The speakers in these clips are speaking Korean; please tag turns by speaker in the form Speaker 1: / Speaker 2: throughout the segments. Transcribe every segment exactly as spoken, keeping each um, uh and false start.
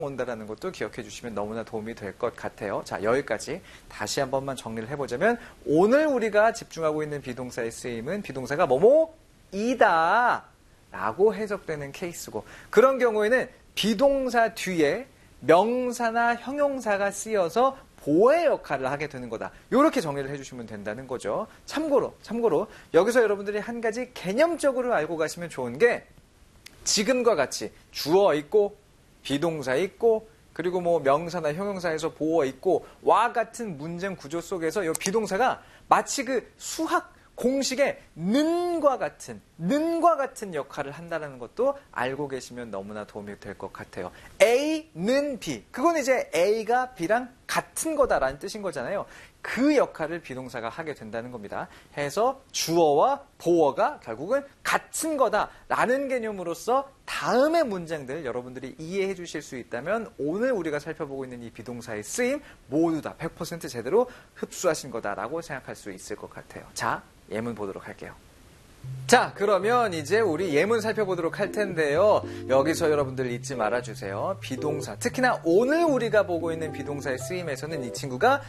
Speaker 1: 온다라는 것도 기억해 주시면 너무나 도움이 될 것 같아요. 자, 여기까지 다시 한 번만 정리를 해보자면 오늘 우리가 집중하고 있는 비동사의 쓰임은 비동사가 뭐뭐이다 라고 해석되는 케이스고, 그런 경우에는 비동사 뒤에 명사나 형용사가 쓰여서 보호의 역할을 하게 되는 거다. 이렇게 정리를 해주시면 된다는 거죠. 참고로 참고로 여기서 여러분들이 한 가지 개념적으로 알고 가시면 좋은 게, 지금과 같이 주어 있고 비동사 있고 그리고 뭐 명사나 형용사에서 보어 있고 와 같은 문장 구조 속에서 이 비동사가 마치 그 수학 공식의 는과 같은 는과 같은 역할을 한다는 것도 알고 계시면 너무나 도움이 될 것 같아요. A는 B, 그건 이제 A가 B랑 같은 거다라는 뜻인 거잖아요. 그 역할을 비동사가 하게 된다는 겁니다. 해서 주어와 보어가 결국은 같은 거다라는 개념으로서 다음의 문장들 여러분들이 이해해 주실 수 있다면 오늘 우리가 살펴보고 있는 이 비동사의 쓰임 모두 다 백 퍼센트 제대로 흡수하신 거다라고 생각할 수 있을 것 같아요. 자, 예문 보도록 할게요. 자, 그러면 이제 우리 예문 살펴보도록 할 텐데요. 여기서 여러분들 잊지 말아주세요. 비동사, 특히나 오늘 우리가 보고 있는 비동사의 쓰임에서는 이 친구가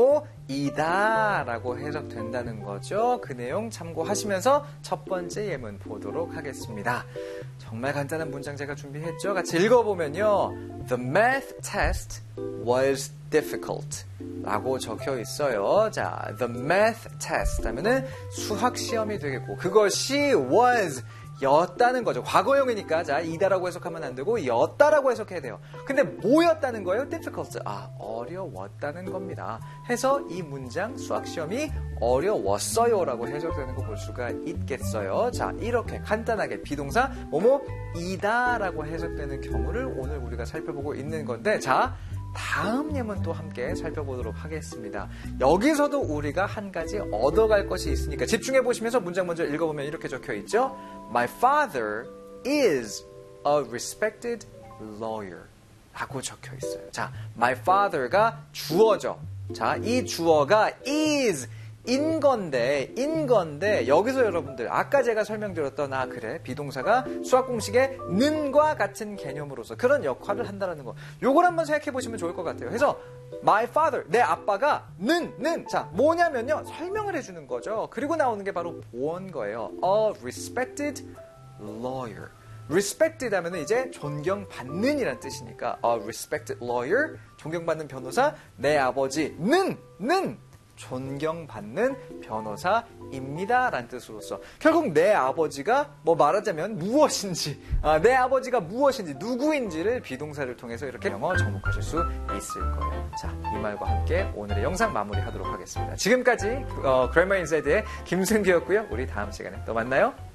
Speaker 1: 뭐뭐이다 라고 해석된다는 거죠. 그 내용 참고하시면서 첫 번째 예문 보도록 하겠습니다. 정말 간단한 문장 제가 준비했죠. 같이 읽어보면요. The math test was difficult 라고 적혀 있어요. 자, the math test 하면은 수학 시험이 되겠고, 그것이 was 였다는 거죠. 과거형이니까 자, 이다라고 해석하면 안 되고 였다라고 해석해야 돼요. 근데 뭐였다는 거예요? difficult. 아, 어려웠다는 겁니다. 해서 이 문장 수학 시험이 어려웠어요 라고 해석되는 거 볼 수가 있겠어요. 자, 이렇게 간단하게 비동사 뭐뭐이다 라고 해석되는 경우를 오늘 우리가 살펴보고 있는 건데, 자, 다음 예문 또 함께 살펴보도록 하겠습니다. 여기서도 우리가 한 가지 얻어갈 것이 있으니까 집중해 보시면서 문장 먼저 읽어보면 이렇게 적혀 있죠. My father is a respected lawyer 라고 적혀 있어요. 자, my father가 주어죠. 자, 이 주어가 is 인 건데, 인 건데, 여기서 여러분들, 아까 제가 설명드렸던, 아, 그래, 비동사가 수학 공식의 는과 같은 개념으로서 그런 역할을 한다는 거. 요걸 한번 생각해 보시면 좋을 것 같아요. 그래서, my father, 내 아빠가, 는, 는, 자, 뭐냐면요, 설명을 해주는 거죠. 그리고 나오는 게 바로 보어인 거예요. A respected lawyer. respected 하면은 이제 존경받는 이란 뜻이니까, a respected lawyer, 존경받는 변호사, 내 아버지는, 는, 존경받는 변호사입니다 라는 뜻으로서 결국 내 아버지가 뭐 말하자면 무엇인지, 아, 내 아버지가 무엇인지 누구인지를 비동사를 통해서 이렇게 영어 접목하실 수 있을 거예요. 자, 이 말과 함께 오늘의 영상 마무리하도록 하겠습니다. 지금까지 어, Grammar Inside의 김승규였고요. 우리 다음 시간에 또 만나요.